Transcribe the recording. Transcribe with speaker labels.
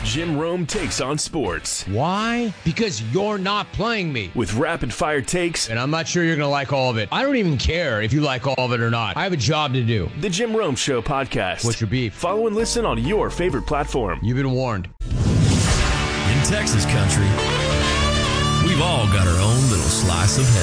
Speaker 1: Jim Rome Takes on Sports.
Speaker 2: Why? Because you're not playing me.
Speaker 1: With rapid-fire takes.
Speaker 2: And I'm not sure you're going to like all of it. I don't even care if you like all of it or not. I have a job to do.
Speaker 1: The Jim Rome Show podcast.
Speaker 2: What's your beef?
Speaker 1: Follow and listen on your favorite platform.
Speaker 2: You've been warned.
Speaker 3: In Texas country, we've all got our own little slice of heaven.